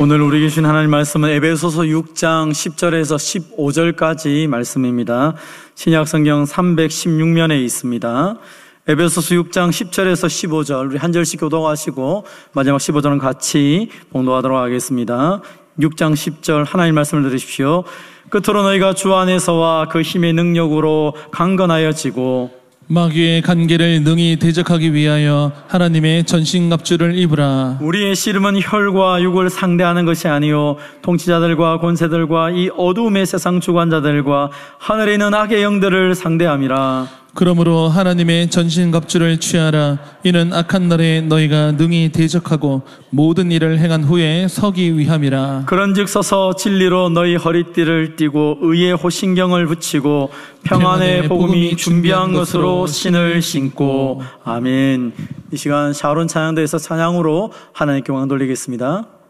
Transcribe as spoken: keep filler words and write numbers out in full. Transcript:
오늘 우리에게 주신 하나님 말씀은 에베소서 육 장 십 절에서 십오 절까지 말씀입니다. 신약성경 삼백십육 면에 있습니다. 에베소서 육 장 십 절에서 십오 절, 우리 한 절씩 교독하시고 마지막 십오 절은 같이 봉독하도록 하겠습니다. 육 장 십 절 하나님 말씀을 들으십시오. 끝으로 너희가 주 안에서와 그 힘의 능력으로 강건하여지고 마귀의 간계를 능히 대적하기 위하여 하나님의 전신갑주를 입으라. 우리의 씨름은 혈과 육을 상대하는 것이 아니요 통치자들과 권세들과 이 어두움의 세상 주관자들과 하늘에 있는 악의 영들을 상대함이라. 그러므로 하나님의 전신갑주를 취하라. 이는 악한 날에 너희가 능히 대적하고 모든 일을 행한 후에 서기 위함이라. 그런즉 서서 진리로 너희 허리띠를 띠고 의의 호신경을 붙이고 평안의 복음이 준비한 것으로 신을 신고. 아멘. 이 시간 샤론 찬양대에서 찬양으로 하나님께 영광 돌리겠습니다.